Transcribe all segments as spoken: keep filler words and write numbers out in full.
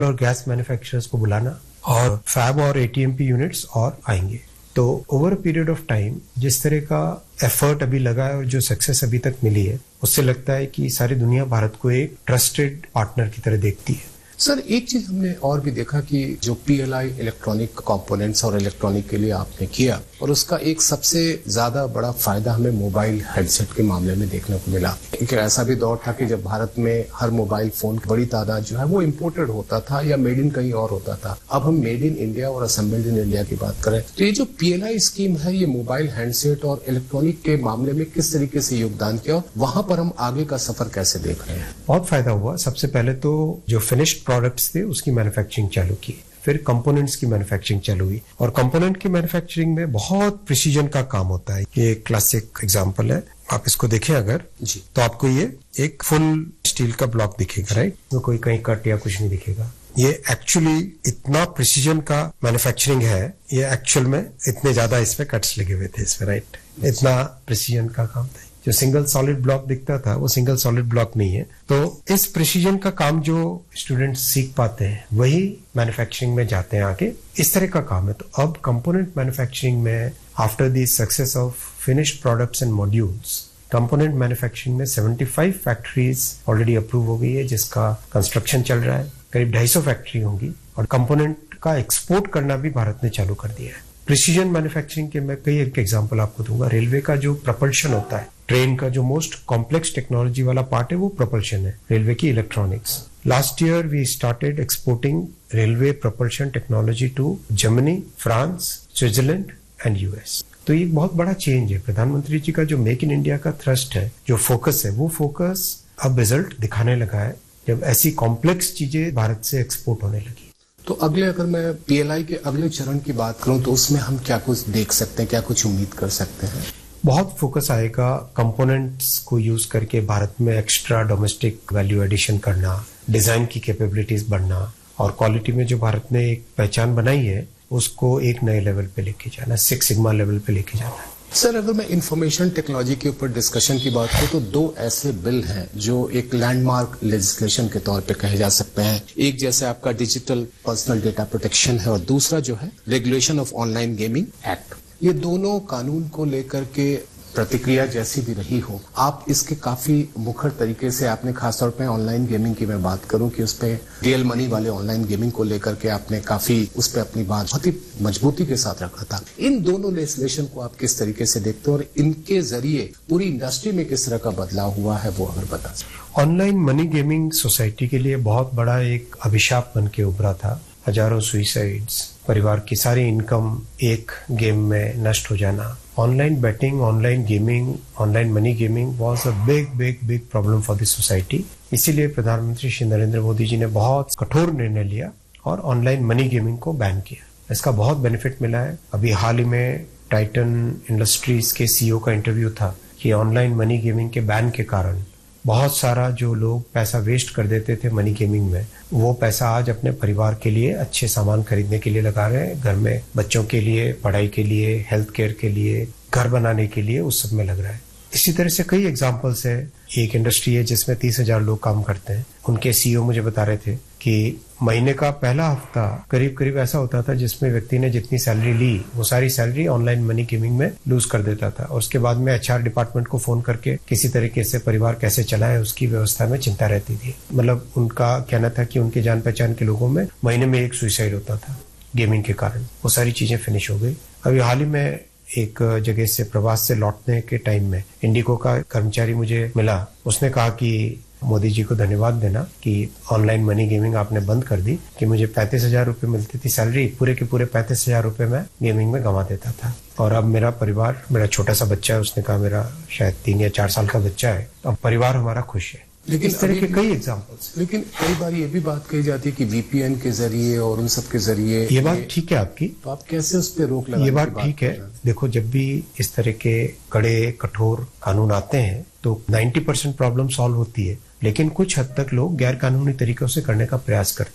और gas manufacturers को बुलाना और फैब और एटीएमपी यूनिट्स और आएंगे। तो over a period of time जिस तरह का एफर्ट अभी लगा है और जो सक्सेस अभी तक मिली है, उससे लगता है कि सारी दुनिया भारत को एक ट्रस्टेड पार्टनर की तरह देखती है। सर, एक चीज हमने और भी देखा कि जो पीएलआई इलेक्ट्रॉनिक कंपोनेंट्स और इलेक्ट्रॉनिक के लिए आपने किया, और उसका एक सबसे ज्यादा बड़ा फायदा हमें मोबाइल हेडसेट के मामले में देखने को मिला। एक ऐसा भी दौर था कि जब भारत में हर मोबाइल फोन की बड़ी तादाद जो है वो इम्पोर्टेड होता था या मेड इन कहीं और होता था। अब हम मेड इन इंडिया और असेंबल्ड इन इंडिया की बात करें तो ये जो पीएलआई स्कीम है, ये मोबाइल हैंडसेट और इलेक्ट्रॉनिक के मामले में किस तरीके से योगदान किया और वहां पर हम आगे का सफर कैसे देख रहे हैं? बहुत फायदा हुआ। सबसे पहले तो जो फिनिश्ड प्रोडक्ट्स थे उसकी मैन्युफैक्चरिंग चालू की, फिर कंपोनेंट्स की मैन्युफैक्चरिंग चालू हुई, और कंपोनेंट की मैन्युफैक्चरिंग में बहुत प्रिसीजन का काम होता है। ये क्लासिक एग्जांपल है, आप इसको देखें अगर जी तो आपको ये एक फुल स्टील का ब्लॉक दिखेगा, राइट? तो कोई कहीं कट या कुछ नहीं दिखेगा। ये एक्चुअली इतना प्रिसीजन का मैन्युफैक्चरिंग है, ये एक्चुअल में इतने ज्यादा इसमें कट्स लगे हुए थे इसमें, राइट? इतना प्रिसीजन का काम था। जो सिंगल सॉलिड ब्लॉक दिखता था वो सिंगल सॉलिड ब्लॉक नहीं है। तो इस प्रिसीजन का काम जो स्टूडेंट्स सीख पाते हैं वही मैन्युफैक्चरिंग में जाते हैं आगे, इस तरह का काम है। तो अब कंपोनेंट मैन्युफैक्चरिंग में after the success of finished products and modules, component manufacturing में पचहत्तर फैक्ट्रीज ऑलरेडी अप्रूव हो गई है, जिसका कंस्ट्रक्शन चल रहा है। करीब ढाई सौ फैक्ट्री होंगी और कंपोनेंट का एक्सपोर्ट करना भी भारत ने चालू कर दिया है। प्रिसीजन मैन्युफैक्चरिंग के मैं कई एक एग्जांपल आपको दूंगा। रेलवे का जो प्रपल्शन होता है, ट्रेन का जो मोस्ट कॉम्प्लेक्स टेक्नोलॉजी वाला पार्ट है वो प्रपल्शन है, रेलवे की electronics. Last year we started exporting railway propulsion technology to Germany, France, Switzerland and US. तो ये बहुत बड़ा चेंज है। प्रधानमंत्री जी का जो मेक इन इंडिया का थ्रस्ट है, जो फोकस है, वो फोकस अब रिजल्ट दिखाने लगा है जब ऐसी कॉम्प्लेक्स चीजें भारत से एक्सपोर्ट होने लगी। तो अगले अगर मैं पीएलआई के अगले चरण की बात करूं तो उसमें हम क्या कुछ देख सकते हैं, क्या कुछ उम्मीद कर सकते हैं? बहुत फोकस आएगा कंपोनेंट्स को यूज करके भारत में एक्स्ट्रा डोमेस्टिक वैल्यू एडिशन करना, डिजाइन की कैपेबिलिटीज बढ़ना, और क्वालिटी में जो भारत ने एक पहचान बनाई है उसको एक नए लेवल पे लेके जाना, सिक्स सिग्मा लेवल पे लेके जाना। सर, अगर मैं इंफॉर्मेशन टेक्नोलॉजी के ऊपर डिस्कशन की बात करूं तो दो ऐसे बिल हैं जो एक लैंडमार्क लेजिस्लेशन के तौर पे कहे जा सकते हैं। एक जैसे आपका डिजिटल पर्सनल डेटा प्रोटेक्शन है और दूसरा जो है regulation of online gaming act. ये दोनों कानून को लेकर के प्रतिक्रिया जैसी भी रही हो, आप इसके काफी मुखर तरीके से आपने खासतौर पे ऑनलाइन गेमिंग की मैं बात करूं कि उस पे रियल मनी वाले ऑनलाइन गेमिंग को लेकर के आपने काफी उस पे अपनी बात बहुत ही मजबूती के साथ रखा था। इन दोनों लेजिस्लेशन को आप किस तरीके से देखते हो और इनके जरिए पूरी इंडस्ट्री में किस तरह का बदलाव हुआ है, वो अगर बता सकें। ऑनलाइन मनी गेमिंग सोसाइटी के लिए बहुत बड़ा एक अभिशाप बन के उभरा था। हजारों सुइसाइड्स, परिवार की सारी इनकम एक गेम में नष्ट हो जाना। Online betting, online gaming, online money gaming was a big big big problem for the society. इसीलिए प्रधानमंत्री श्री नरेंद्र मोदी जी ने बहुत कठोर निर्णय लिया और ऑनलाइन मनी गेमिंग को बैन किया। इसका बहुत बेनिफिट मिला है। अभी हाल ही में टाइटन इंडस्ट्रीज के सीईओ का इंटरव्यू था कि ऑनलाइन मनी गेमिंग के बैन के कारण बहुत सारा जो लोग पैसा वेस्ट कर देते थे मनी गेमिंग में, वो पैसा आज अपने परिवार के लिए अच्छे सामान खरीदने के लिए लगा रहे हैं। घर में बच्चों के लिए, पढ़ाई के लिए, हेल्थ केयर के लिए, घर बनाने के लिए, उस सब में लग रहा है। इसी तरह से कई एग्जांपल्स है। एक इंडस्ट्री है जिसमें तीस हजार लोग काम करते हैं। उनके सीईओ मुझे बता रहे थे कि महीने का पहला हफ्ता करीब करीब ऐसा होता था जिसमें व्यक्ति ने जितनी सैलरी ली वो सारी सैलरी ऑनलाइन मनी गेमिंग में लूज कर देता था। और उसके बाद में एचआर डिपार्टमेंट को फोन करके किसी तरीके से परिवार कैसे चलाए उसकी व्यवस्था में चिंता रहती थी। मतलब उनका कहना था कि उनके जान पहचान के लोगों में महीने में एक सुसाइड होता था गेमिंग के कारण। वो सारी चीजें फिनिश हो गई। अभी हाल ही में एक जगह से प्रवास से लौटने के टाइम में इंडिगो का कर्मचारी मुझे मिला। उसने कहा कि मोदी जी को धन्यवाद देना कि ऑनलाइन मनी गेमिंग आपने बंद कर दी, कि मुझे पैंतीस हजार रूपये मिलती थी सैलरी, पूरे के पूरे पैंतीस हजार रूपये मैं गेमिंग में गंवा देता था। और अब मेरा परिवार, मेरा छोटा सा बच्चा है, उसने कहा मेरा शायद तीन या चार साल का बच्चा है, अब परिवार हमारा खुश है। लेकिन इस तरह के कई एग्जांपल्स। लेकिन कई बार ये भी बात कही जाती है कि वीपीएन के जरिए और उन सब के जरिए। ये बात ठीक है आपकी, तो आप कैसे उस पर रोक लगाने ये बात ठीक है। देखो, जब भी इस तरह के कड़े कठोर कानून आते हैं तो नब्बे परसेंट प्रॉब्लम सॉल्व होती है, लेकिन कुछ हद तक लोग गैर कानूनी तरीकों से करने का प्रयास करते हैं।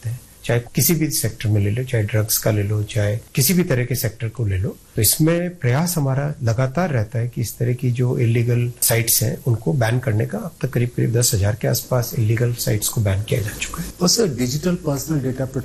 चाहे किसी भी सेक्टर में ले लो, चाहे ड्रग्स का ले लो, चाहे किसी भी तरह के सेक्टर को ले लो, तो इसमें प्रयास हमारा लगातार रहता है कि इस तरह की जो इलीगल साइट्स हैं उनको बैन करने का। अब तक करीब करीब दस हजार के आसपास इलीगल साइट्स को बैन किया जा चुका है। और सर डिजिटल पर्सनल डेटा